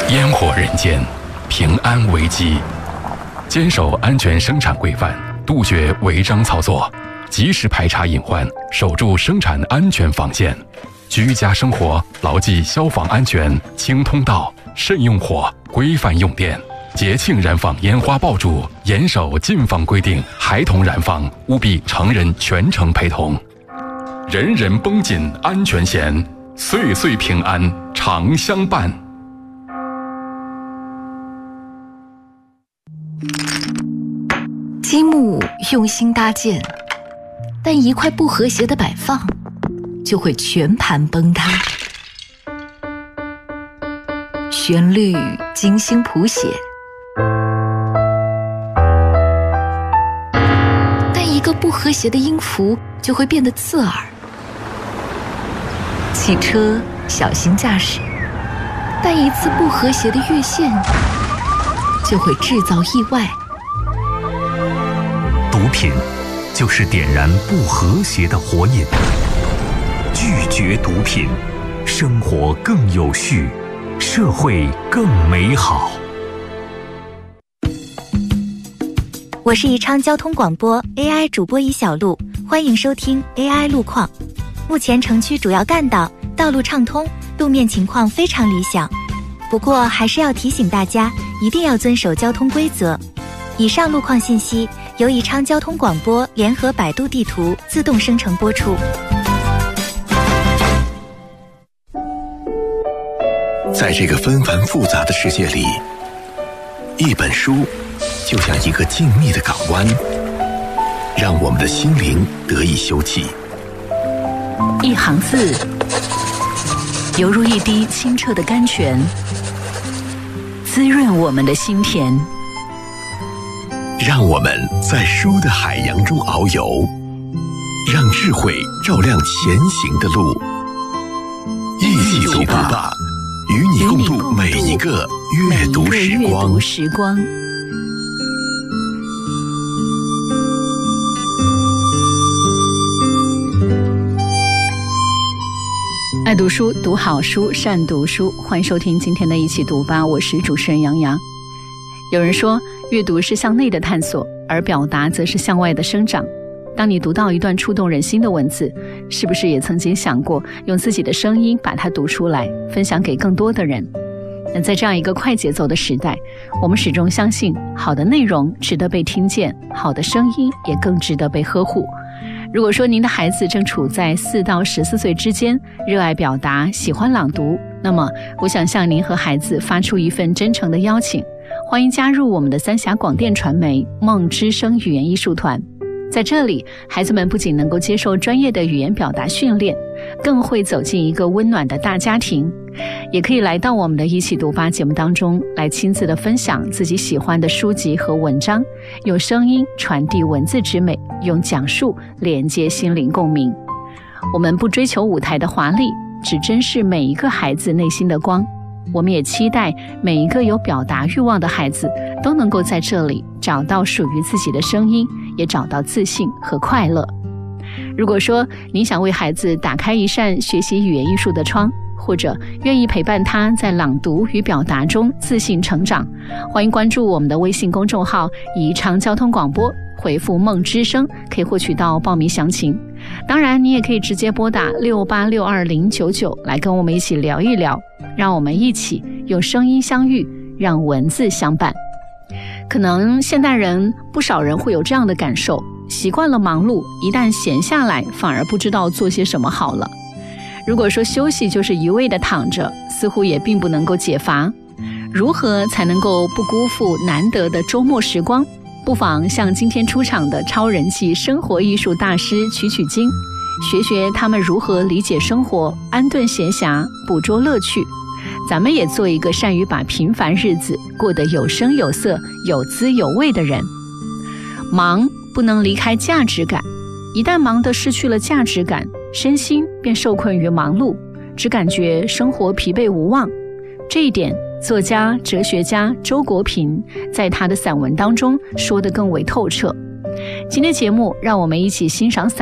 烟火人间，平安危机。坚守安全生产规范，杜绝违章操作，及时排查隐患，守住生产安全防线。居家生活牢记消防安全，清通道，慎用火，规范用电。节庆燃放烟花爆竹，严守禁放规定，孩童燃放务必成人全程陪同。人人绷紧安全弦，岁岁平安常相伴。 积木用心搭建，但一块不和谐的摆放，就会全盘崩塌。旋律精心谱写，但一个不和谐的音符就会变得刺耳。汽车小心驾驶，但一次不和谐的越线就会制造意外。 毒品就是点燃不和谐的火引，拒绝毒品，生活更有序，社会更美好。 我是宜昌交通广播 AI 主播宜小璐，欢迎收听 AI 路况。目前城区主要干道道路畅通，路面情况非常理想，不过还是要提醒大家一定要遵守交通规则。以上路况信息由宜昌交通广播联合百度地图自动生成播出。 在这个纷繁复杂的世界里，一本书就像一个静谧的港湾，让我们的心灵得以休憩。 一行字犹如一滴清澈的甘泉，滋润我们的心田。 让我们在书的海洋中遨游，让智慧照亮前行的路。一起读吧，与你共度每一个阅读时光。 爱读书，读好书，善读书。欢迎收听今天的一起读吧，我是主持人杨洋。有人说，阅读是向内的探索，而表达则是向外的生长。当你读到一段触动人心的文字，是不是也曾经想过用自己的声音把它读出来，分享给更多的人？那在这样一个快节奏的时代，我们始终相信好的内容值得被听见，好的声音也更值得被呵护。如果说您的孩子正处在4到14岁之间，热爱表达，喜欢朗读，那么我想向您和孩子发出一份真诚的邀请，欢迎加入我们的三峡广电传媒梦之声语言艺术团。在这里，孩子们不仅能够接受专业的语言表达训练，更会走进一个温暖的大家庭，也可以来到我们的一起读吧节目当中，来亲自的分享自己喜欢的书籍和文章，用声音传递文字之美，用讲述连接心灵共鸣。我们不追求舞台的华丽，只珍视每一个孩子内心的光。我们也期待每一个有表达欲望的孩子都能够在这里找到属于自己的声音，也找到自信和快乐。如果说您想为孩子打开一扇学习语言艺术的窗，或者愿意陪伴他在朗读与表达中自信成长，欢迎关注我们的微信公众号宜昌交通广播，回复梦之声可以获取到报名详情。当然你也可以直接拨打6862099来跟我们一起聊一聊，让我们一起用声音相遇，让文字相伴。可能现代人不少人会有这样的感受，习惯了忙碌，一旦闲下来反而不知道做些什么好了。如果说休息就是一味的躺着，似乎也并不能够解乏。如何才能够不辜负难得的周末时光？不妨向今天出场的超人气生活艺术大师取经，学学他们如何理解生活，安顿闲暇，捕捉乐趣。咱们也做一个善于把平凡日子过得有声有色、有滋有味的人。忙不能离开价值感，一旦忙得失去了价值感，身心便受困于忙碌，只感觉生活疲惫无望。这一点，作家、哲学家周国平在他的散文当中说得更为透彻。今天节目，让我们一起欣赏散